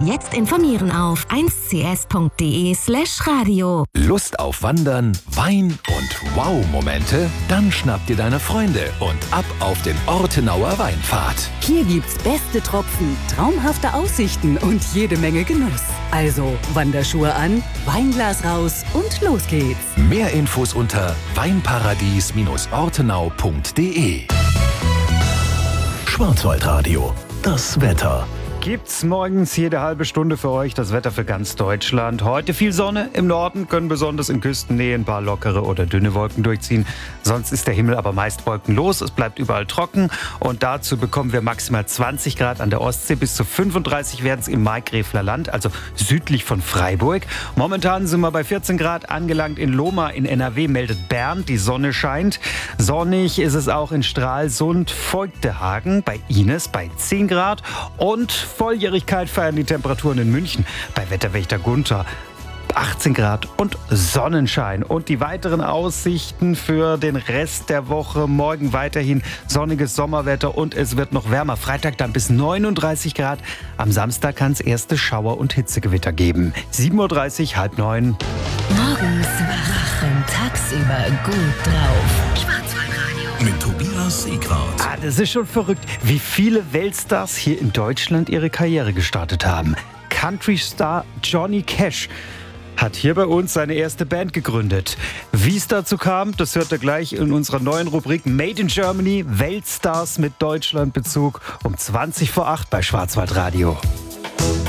Jetzt informieren auf 1cs.de/radio. Lust auf Wandern, Wein und Wow-Momente? Dann schnapp dir deine Freunde und ab auf den Ortenauer Weinpfad. Hier gibt's beste Tropfen, traumhafte Aussichten und jede Menge Genuss. Also Wanderschuhe an, Weinglas raus und los geht's. Mehr Infos unter weinparadies-ortenau.de. Schwarzwaldradio, das Wetter. Gibt's morgens jede halbe Stunde für euch das Wetter für ganz Deutschland. Heute viel Sonne, im Norden können besonders in Küstennähe ein paar lockere oder dünne Wolken durchziehen. Sonst ist der Himmel aber meist wolkenlos, es bleibt überall trocken und dazu bekommen wir maximal 20 Grad an der Ostsee, bis zu 35 werden es im Markgräfler Land, also südlich von Freiburg. Momentan sind wir bei 14 Grad angelangt in Lohmar in NRW, meldet Bernd, die Sonne scheint. Sonnig ist es auch in Stralsund, Voigtehagen, bei Ines bei 10 Grad und Volljährigkeit feiern die Temperaturen in München bei Wetterwächter Gunther. 18 Grad und Sonnenschein. Und die weiteren Aussichten für den Rest der Woche. Morgen weiterhin sonniges Sommerwetter und es wird noch wärmer. Freitag dann bis 39 Grad. Am Samstag kann es erste Schauer- und Hitzegewitter geben. 7.30 Uhr, 8:30. Morgens wach und tagsüber gut drauf. Schwarzwaldradio. Mit Tobias Seegrad. Das ist schon verrückt, wie viele Weltstars hier in Deutschland ihre Karriere gestartet haben. Country-Star Johnny Cash hat hier bei uns seine erste Band gegründet. Wie es dazu kam, das hört ihr gleich in unserer neuen Rubrik Made in Germany, Weltstars mit Deutschlandbezug um 7:20 bei Schwarzwaldradio.